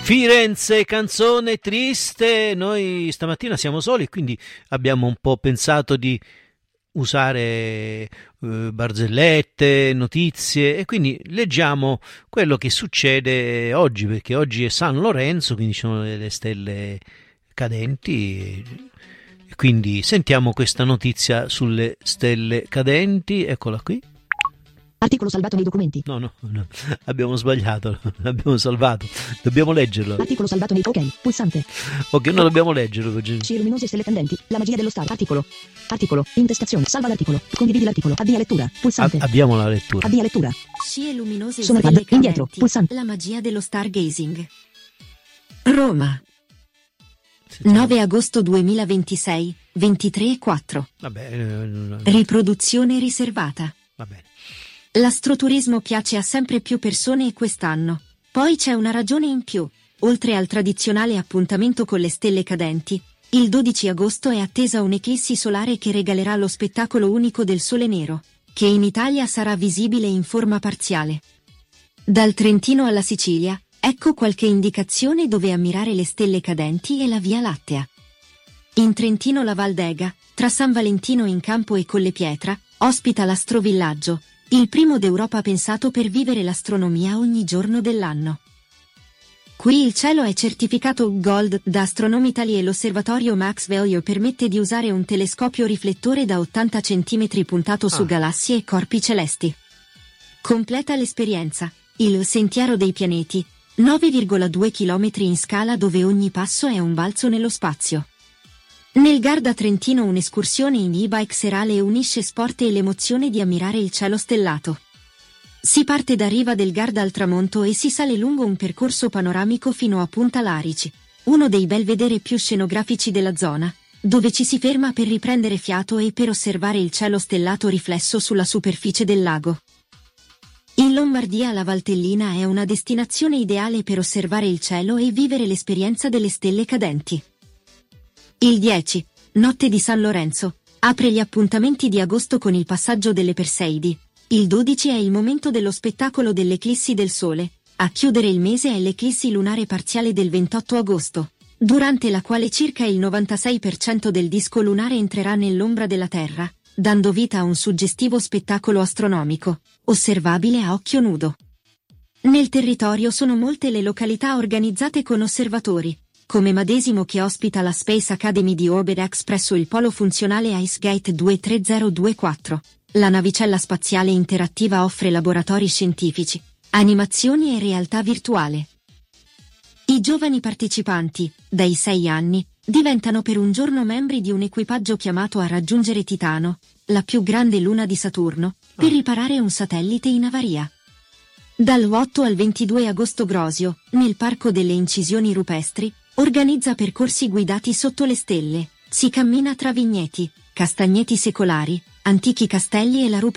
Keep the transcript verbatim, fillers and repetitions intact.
Firenze, canzone triste. Noi stamattina siamo soli e quindi abbiamo un po' pensato di usare eh, barzellette, notizie, e quindi leggiamo quello che succede oggi, perché oggi è San Lorenzo, quindi ci sono le stelle cadenti, e quindi sentiamo questa notizia sulle stelle cadenti. Eccola qui. Articolo salvato nei documenti. No, no, no, abbiamo sbagliato, l'abbiamo salvato. Dobbiamo leggerlo. Articolo salvato nei... Ok, pulsante. Ok, non dobbiamo leggerlo. Scie luminose e stelle candenti. La magia dello star. Articolo. Articolo. Intestazione. Salva l'articolo. Condividi l'articolo. Avvia lettura. Pulsante. A- abbiamo la lettura. Avvia lettura. Scie luminose e Sono stelle pad. Indietro. cadenti. Pulsante. La magia dello stargazing. Roma. nove agosto duemilaventisei, ventitré e quattro. Vabbè, eh, Riproduzione riservata. va bene. L'astroturismo piace a sempre più persone e quest'anno. Poi c'è una ragione in più. Oltre al tradizionale appuntamento con le stelle cadenti, il dodici agosto è attesa un'eclissi solare che regalerà lo spettacolo unico del sole nero, che in Italia sarà visibile in forma parziale. Dal Trentino alla Sicilia, ecco qualche indicazione dove ammirare le stelle cadenti e la Via Lattea. In Trentino la Val d'Ega, tra San Valentino in Campo e Collepietra, ospita l'astrovillaggio, il primo d'Europa pensato per vivere l'astronomia ogni giorno dell'anno. Qui il cielo è certificato Gold da Astronomitaly e l'osservatorio Max Value permette di usare un telescopio riflettore da ottanta centimetri puntato su Ah. galassie e corpi celesti. Completa l'esperienza, il Sentiero dei Pianeti, nove virgola due chilometri in scala dove ogni passo è un balzo nello spazio. Nel Garda Trentino un'escursione in e-bike serale unisce sport e l'emozione di ammirare il cielo stellato. Si parte da Riva del Garda al tramonto e si sale lungo un percorso panoramico fino a Punta Larici, uno dei belvedere più scenografici della zona, dove ci si ferma per riprendere fiato e per osservare il cielo stellato riflesso sulla superficie del lago. In Lombardia la Valtellina è una destinazione ideale per osservare il cielo e vivere l'esperienza delle stelle cadenti. Il dieci, notte di San Lorenzo, apre gli appuntamenti di agosto con il passaggio delle Perseidi. Il dodici è il momento dello spettacolo dell'eclissi del Sole. A chiudere il mese è l'eclissi lunare parziale del ventotto agosto, durante la quale circa il novantasei per cento del disco lunare entrerà nell'ombra della Terra, dando vita a un suggestivo spettacolo astronomico, osservabile a occhio nudo. Nel territorio sono molte le località organizzate con osservatori, come Madesimo che ospita la Space Academy di Orbit presso il polo funzionale IceGate due tre zero due quattro. La navicella spaziale interattiva offre laboratori scientifici, animazioni e realtà virtuale. I giovani partecipanti, dai sei anni, diventano per un giorno membri di un equipaggio chiamato a raggiungere Titano, la più grande luna di Saturno, per riparare un satellite in avaria. Dal otto al ventidue agosto Grosio, nel Parco delle Incisioni Rupestri, organizza percorsi guidati sotto le stelle, si cammina tra vigneti, castagneti secolari, antichi castelli e la rupe